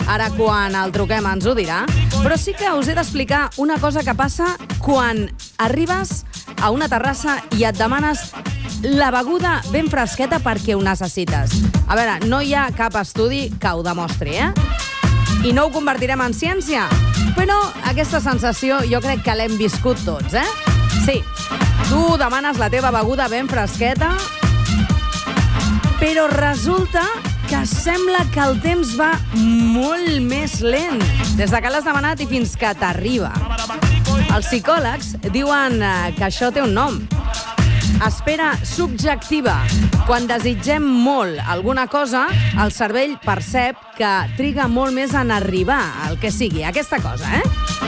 Ara, quan el truquem, ens ho dirà. Però sí que us he d'explicar una cosa que passa quan arribes a una terrassa i et demanes la beguda ben fresqueta perquè ho necessites. A veure, no hi ha cap estudi que ho demostri, I no ho convertirem en ciència, però aquesta sensació jo crec que l'hem viscut tots, Sí, tu demanes la teva beguda ben fresqueta, però resulta que sembla que el temps va molt més lent, des de que l'has demanat i fins que t'arriba. Els psicòlegs diuen que això té un nom. Espera subjectiva. Quan desitgem molt alguna cosa, el cervell percep que triga molt més en arribar al que sigui, aquesta cosa,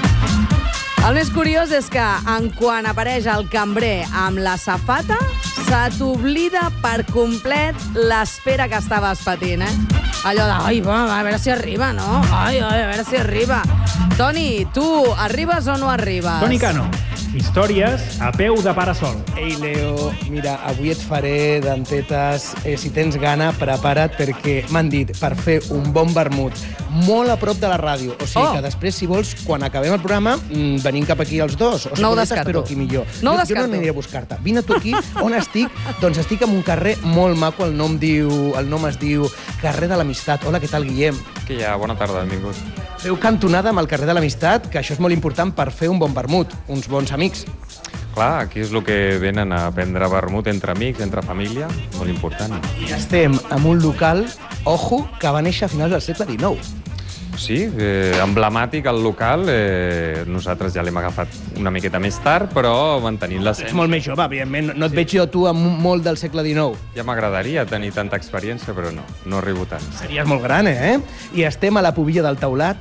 El més curiós és que en quan apareix el cambrer amb la safata, se t'oblida per complet l'espera que estaves patint, Allò de, ai, va, a veure si arriba, no? Ai, a veure si arriba. Toni, tu arribes o no arribes? Toni Cano, històries a peu de parasol. Ei, Leo, mira, avui et faré dentetes. Si tens gana, prepara't, perquè m'han dit per fer un bon vermut molt a prop de la ràdio. O sigui que després, si vols, quan acabem el programa, venim cap aquí els dos. O sigui, no ho descarto. Però aquí millor. No ho jo no descarto. aniré a buscar-te. Vine tu aquí. On estic? Doncs estic en un carrer molt maco. El nom es diu Carrer de l'Amistat. Hola, què tal, Guillem? Que hi ha? Bona tarda, benvingut. Feu cantonada amb el carrer de l'Amistat, que això és molt important per fer un bon vermut, uns bons amics. Clar, aquí és el que venen a prendre vermut entre amics, entre família, molt important. I estem en un local, ojo, que va néixer a finals del segle XIX. Sí, emblemàtic el local, nosaltres ja l'hem agafat una miqueta més tard, però mantenint l'essència. Ets molt més jove, evidentment, no et veig jo tu amb molt del segle XIX. Ja m'agradaria tenir tanta experiència, però no arribo tant. Series molt gran, I estem a la Pubilla del Taulat,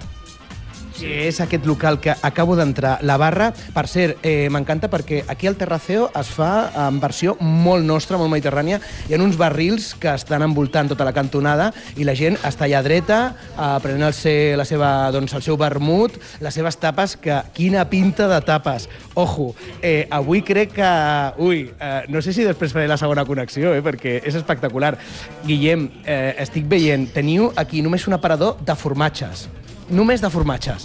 que és aquest local que acabo d'entrar. La barra, per cert, m'encanta perquè aquí al Terraceo es fa en versió molt nostra, molt mediterrània. Hi ha uns barrils que estan envoltant tota la cantonada i la gent està allà dreta, prenent el seu vermut, les seves tapes, que quina pinta de tapes. Ojo, avui crec que... no sé si després faré la segona connexió, perquè és espectacular. Guillem, estic veient, teniu aquí només un aparador de formatges. Només de formatges.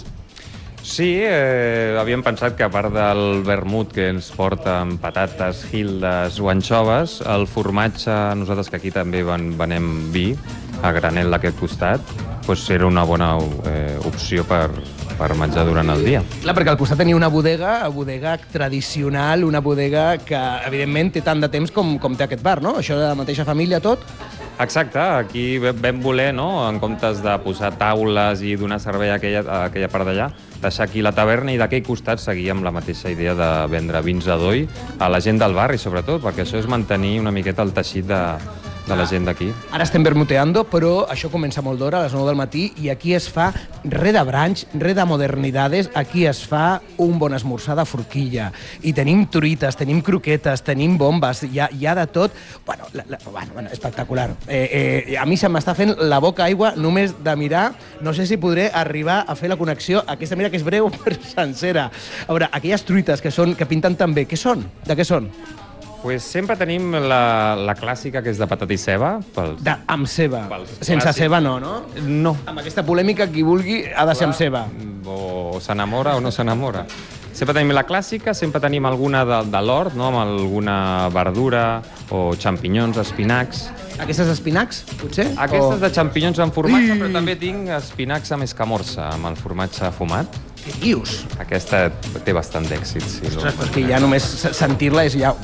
Sí, havíem pensat que a part del vermut que ens porta amb patates, gildes o anxoves, el formatge, nosaltres que aquí també venem vi, a granel d'aquest costat, doncs era una bona opció per menjar durant el dia. Clar, perquè al costat tenia una bodega tradicional, una bodega que, evidentment, té tant de temps com té aquest bar, no? Això de la mateixa família, tot. Exacte, aquí vam voler, no?, en comptes de posar taules i donar servei a aquella part d'allà, deixar aquí la taverna i d'aquell costat seguir amb la mateixa idea de vendre vins a doi a la gent del barri, sobretot, perquè això és mantenir una miqueta el teixit de la gent d'aquí. Ara estem vermuteando, però això comença molt d'hora, a les 9 del matí, i aquí es fa res de branch, res de modernidades, aquí es fa un bon esmorzar de forquilla. I tenim truites, tenim croquetes, tenim bombes, hi ha de tot. Bueno, espectacular. A mi se m'està fent la boca aigua només de mirar. No sé si podré arribar a fer la connexió. Aquesta, mira, que és breu, però sencera. A veure, aquelles truites que pinten tan bé, què són? De què són? Pues sempre tenim la clàssica, que és de patata i ceba. Amb ceba. Sense ceba no, no? No. Amb aquesta polèmica, qui vulgui ha de ser amb ceba. O s'enamora o no s'enamora. Sempre tenim la clàssica, sempre tenim alguna de l'hort, no?, amb alguna verdura o xampinyons, espinacs. Aquestes espinacs, potser? Aquestes de xampinyons amb formatge, però també tinc espinacs amb escamorça, amb el formatge fumat. Què dius? Aquesta té bastant d'èxit, sí. Ostres, perquè ja només sentir-la és ja...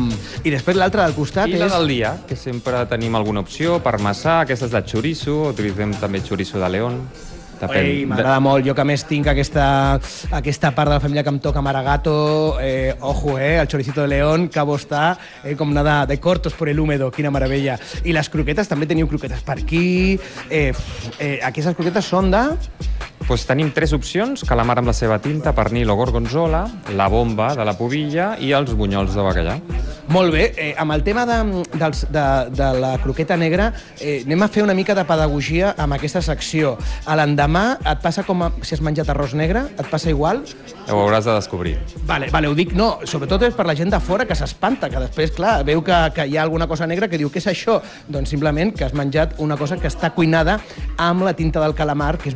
I després l'altra del costat és... I la del dia, que sempre tenim alguna opció, parmesà, aquestes de chorizo, utilitzem també chorizo de León. Ei, m'agrada molt. Jo que més tinc aquesta part de la família que em toca Maragato, ojo, el choricito de León, que bo està, com nada de cortos por el húmedo, quina meravella. I les croquetes, també teniu croquetes per aquí. Aquestes croquetes són de... Doncs tenim 3 opcions: calamar amb la seva tinta, pernil o gorgonzola, la bomba de la pubilla i els bunyols de bacallà. Molt bé. Amb el tema de la croqueta negra, anem a fer una mica de pedagogia amb aquesta secció. A l'endemà et passa com si has menjat arròs negre? Et passa igual? Ho hauràs de descobrir. Vale, ho dic, no, sobretot és per la gent de fora que s'espanta, que després, clar, veu que hi ha alguna cosa negra que diu, què és això? Doncs simplement que has menjat una cosa que està cuinada amb la tinta del calamar, que és